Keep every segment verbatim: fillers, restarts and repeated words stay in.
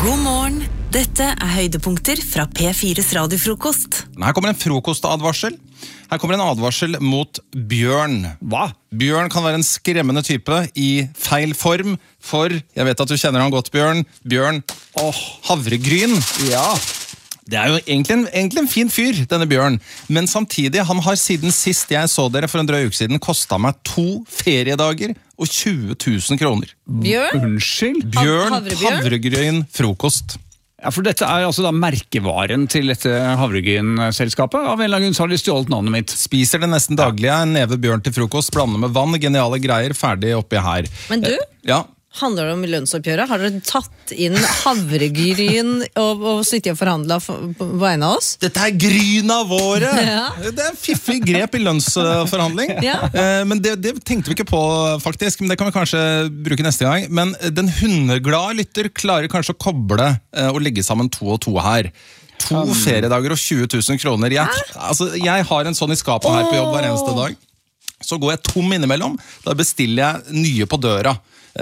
God morgen, dette er høydepunkter fra P fires radiofrokost. Her kommer en frokostadvarsel. Her kommer en advarsel mot bjørn. Hva? Bjørn kan være en skremmende type i feil form, for jeg vet at du kjenner han godt, Bjørn. Bjørn, åh, havregryn. Ja. Det er jo egentlig en, egentlig en fin fyr, denne Bjørn. Men samtidig, han har siden sist jeg så dere for en drøy uke siden, kostet meg to feriedager og tjue tusen kroner. Bjørn? Unnskyld? Bjørn, Havrebjørn? havregryn, frokost. Ja, for dette er altså da merkevaren til dette havregrynselskapet. Av en eller annen grunn så har de stjålet navnet mitt. Spiser det nesten daglig, en neve bjørn til frokost, blander med vann, geniale greier, ferdig oppi her. Men du, Ja, handler det om lønnsoppgjøret? Har dere tatt inn havregryn og, og sittet og forhandlet for, på vegne av oss? dette er gryna våre! Ja. Det er fiffig grep i lønnsforhandling. Ja. Eh, Men det, det tenkte vi ikke på faktisk, men det kan vi kanskje bruke neste gang. Men den hundeglade lytter klarer kanskje å koble eh, og legge sammen to og to her. To feriedager og tjue tusen kroner. Jeg, altså, jeg har en sånn i skapet her på jobb hver eneste dag. Så går jeg tom innimellom, da bestiller jeg nye på døra.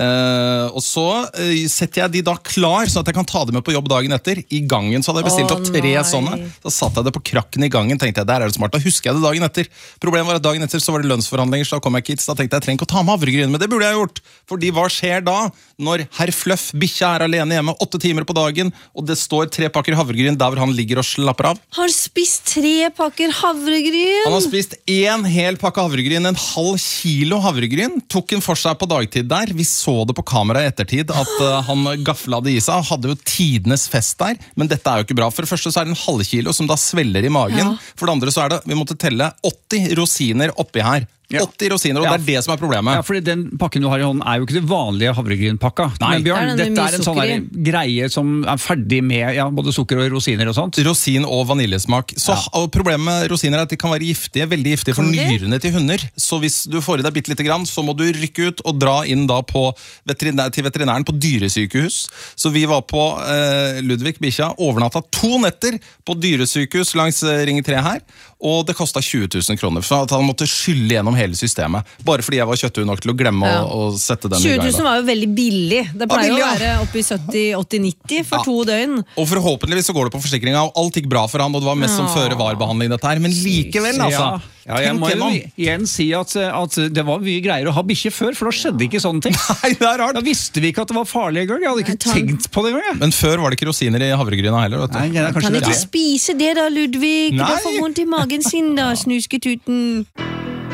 Uh, og så uh, setter jeg de da klar, så at jeg kan ta dem med på jobb dagen etter. I gangen så hadde jeg bestilt Å, opp tre nei. sånne. Da satt jeg det på krakken i gangen, tenkte jeg, der er det smart. Da husker jeg det dagen etter. Problemet var at dagen etter så var det lønnsforhandlinger, så da kom jeg ikke hit, så da tenkte jeg, jeg trenger ikke å ta med havregryn, men det burde jeg gjort. Fordi hva skjer da, når herr Fluff, bikkja er alene hjemme, åtte timer på dagen, og det står tre pakker havregryn der hvor han ligger og slapper av? Har spist tre pakker havregryn? Han har spist en hel pakke havregryn, en halv kilo havregryn, tok en for seg på dagtid der. Vi så det på kamera i ettertid at uh, han gafla det i seg, han hadde jo tidenes fest der, men dette er jo ikke bra. For det første så er det en halv kilo som da svelger i magen, Ja. for det andre så er det, vi måtte telle åtti rosiner oppi her. Ja. åtti rosiner, og Ja. det er det som er problemet. Ja, fordi den pakken du har i hånden er jo ikke det vanlige havregrynpakka. Nei. Men Bjørn, Det er denne dette mye er en sånn sukker i. der greie som er ferdig med ja, både sukker og rosiner og sånt. Rosin og vaniljesmak. Så og problemet med rosiner er at de kan være giftige, veldig giftige for Kan de? nyrene til hunder. Så hvis du får i deg bitte lite grann, så må du rykke ut og dra inn da på veterinær, til veterinæren på dyresykehus. Så vi var på eh, Ludvig Bikkja, overnatta to netter på dyresykehus langs eh, Ring tre her, og det kostet tjue tusen kroner. Så at han måtte skylle gjennom hele systemet, bare fordi jeg var kjøtthund nok til å glemme Ja. å, å sette den i tjue greia. tusen var jo veldig billig. Det pleier billig, jo å ja. være oppi sytti åtti nitti for Ja. to døgn. Og forhåpentligvis så går det på forsikringa, og alt gikk bra for han, og det var mest som Ja. føre-var-behandling dette her, men likevel, altså. Ja. Ja, jeg Tenk må jo gjennom. igjen si at, at det var mye greier å ha bikkje før, for da skjedde ikke sånne ting. Nei, det er rart. Da visste vi ikke at det var farlig engang. Jeg hadde ikke Nei, ta- tenkt på det engang. jeg. Men før var det ikke rosiner i havregryna heller, vet du. Nei, det er kanskje Kan det. ikke spise det da, Ludvig. Nei. Da får vondt i magen sin da, snusketuten.